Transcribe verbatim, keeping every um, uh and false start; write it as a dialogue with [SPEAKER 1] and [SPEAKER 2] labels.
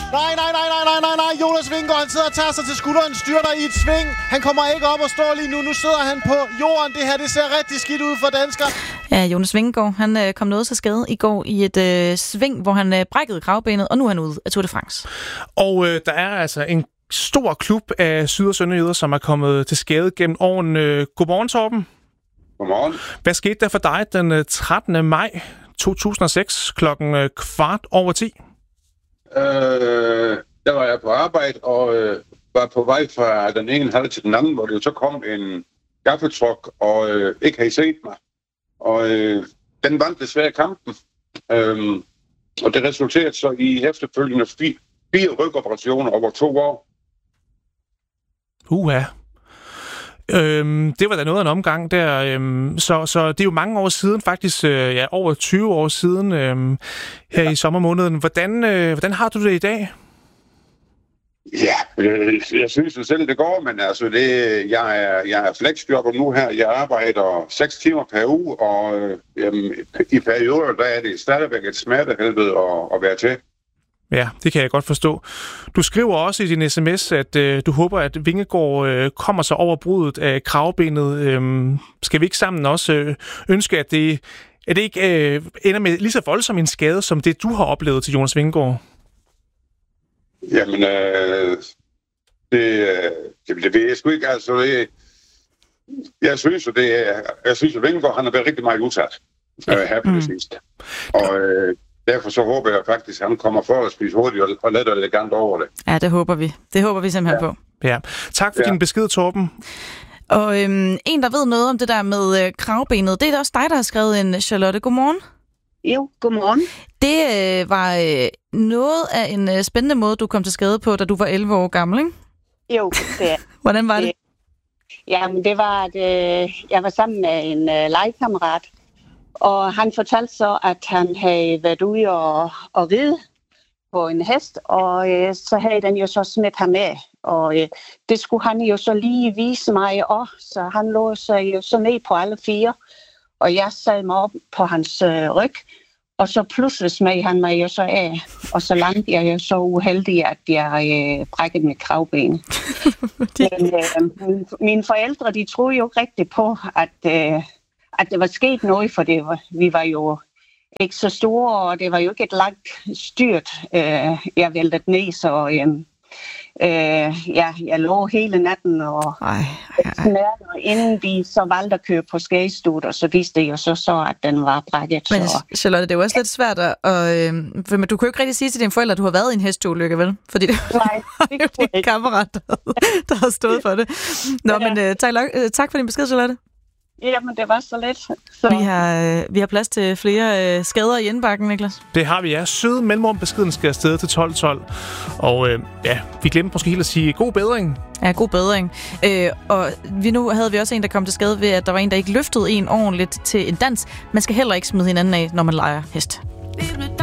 [SPEAKER 1] Nej, nej, nej, nej, nej, nej, nej. Jonas Vingegaard, han sidder og tager sig til skulderen, styrter i et sving. Han kommer ikke op og står lige nu. Nu sidder han på jorden. Det her, det ser rigtig skidt ud for danskere.
[SPEAKER 2] Ja, Jonas Vingegaard, han øh, kom noget til skade i går i et øh, sving, hvor han øh, brækkede kravbenet, og nu er han ude af Tour de France.
[SPEAKER 3] Og øh, der er altså en stor klub af syd- og sønderjyder, som er kommet til skade gennem årene. Godmorgen, Torben.
[SPEAKER 4] Godmorgen.
[SPEAKER 3] Hvad skete der for dig den trettende maj to tusind og seks klokken kvart over ti?
[SPEAKER 4] Øh, der var jeg på arbejde og øh, var på vej fra den ene halv til den anden, hvor det så kom en gaffeltruck og øh, ikke havde set mig. Og øh, den vandt desværre kampen. Øh, og det resulterede så i efterfølgende fire, fire rygoperationer over to år.
[SPEAKER 3] Uha. Øhm, det var da noget af en omgang der. Øhm, så, så det er jo mange år siden, faktisk øh, ja, over tyve år siden øhm, her ja. i sommermåneden. Hvordan, øh, hvordan har du det i dag?
[SPEAKER 4] Ja, jeg, jeg synes jo selv, det går, men altså, det, jeg er, jeg er flexjobber nu her. Jeg arbejder seks timer per uge, og øh, jamen, i perioder, der er det stadigvæk et smertehelvede at, at være til.
[SPEAKER 3] Ja, det kan jeg godt forstå. Du skriver også i din sms, at øh, du håber, at Vingegaard øh, kommer sig over bruddet af kravbenet. Øhm, skal vi ikke sammen også øh, ønske, at det, at det ikke øh, ender med lige så voldsom en skade, som det, du har oplevet til Jonas Vingegaard?
[SPEAKER 4] Jamen, øh, det, det, det ved jeg sgu ikke. Altså, det, jeg synes jo, det er, jeg synes jo, Vingegaard, han har været rigtig meget udsat øh, her på det sidste. Og øh, derfor så håber jeg faktisk, at han kommer for at spise hurtigt og, og let og elegant over det.
[SPEAKER 2] Ja, det håber vi. Det håber vi simpelthen
[SPEAKER 4] ja.
[SPEAKER 2] på.
[SPEAKER 3] Ja. Tak for ja. din besked, Torben.
[SPEAKER 2] Og øhm, en, der ved noget om det der med øh, kravbenet, det er også dig, der har skrevet en, Charlotte. Godmorgen.
[SPEAKER 5] Jo, godmorgen.
[SPEAKER 2] Det øh, var øh, noget af en øh, spændende måde, du kom til skade på, da du var elleve år gammel, ikke?
[SPEAKER 5] Jo, det er.
[SPEAKER 2] Hvordan var det?
[SPEAKER 5] Jamen, det var, at øh, jeg var sammen med en øh, legekammerat, og han fortalte så, at han havde været ude og, og ride på en hest, og øh, så havde den jo så smidt ham af. Og øh, det skulle han jo så lige vise mig også, så han lå sig jo så ned på alle fire, og jeg sad mig op på hans øh, ryg, og så pludselig smed han mig jo så af, og så langt jeg jo så uheldig, at jeg øh, brækkede mit kravben. Men øh, mine, mine forældre, de troede jo rigtig på, at, øh, at det var sket noget, for det var, vi var jo ikke så store, og det var jo ikke et langt styrt, øh, jeg væltede ned, så øh, øh, ja, jeg lå hele natten og smerter, og inden de så valgte at køre på skægestuder, så viste det jo så, så at den var brækket.
[SPEAKER 2] Men
[SPEAKER 5] så.
[SPEAKER 2] Charlotte, det er jo også lidt svært at... Øh, for, men du kan jo ikke rigtig sige til dine forældre, at du har været i en hesteulykke, vel? Fordi det
[SPEAKER 5] Nej, det
[SPEAKER 2] er jo din kammerat, der, der har stået for det. Nå, ja. men øh, tak, øh, tak for din besked, Charlotte.
[SPEAKER 5] Jamen, det var så let. Så.
[SPEAKER 2] Vi har, øh, vi har plads til flere øh, skader i indbakken, Niklas.
[SPEAKER 3] Det har vi, ja. Søde mellemrumbeskeden skal afsted til tolv tolv. Og øh, ja, vi glemte måske helt at sige god bedring.
[SPEAKER 2] Ja, god bedring. Øh, og vi nu havde vi også en, der kom til skade ved, at der var en, der ikke løftede en ordentligt til en dans. Man skal heller ikke smide hinanden af, når man leger hest.